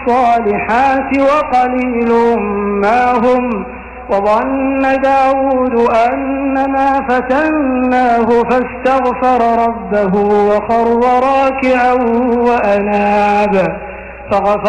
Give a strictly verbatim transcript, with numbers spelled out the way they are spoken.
الصالحات وقليل ما هم. وظن داود أنما فتناه فاستغفر ربه وخر راكعا وأناب فغفر